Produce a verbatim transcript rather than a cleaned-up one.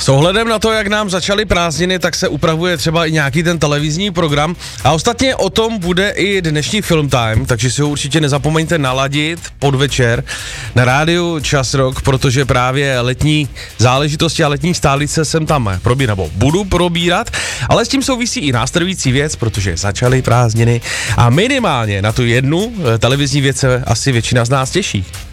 S ohledem na to, jak nám začaly prázdniny, tak se upravuje třeba i nějaký ten televizní program a ostatně o tom bude i dnešní Film Time, takže si ho určitě nezapomeňte naladit podvečer na rádiu Čas Rock, protože právě letní záležitosti a letní stálice jsem tam probírat, nebo budu probírat, ale s tím souvisí i následující věc, protože začaly prázdniny a minimálně na tu jednu televizní věc se asi většina z nás těší.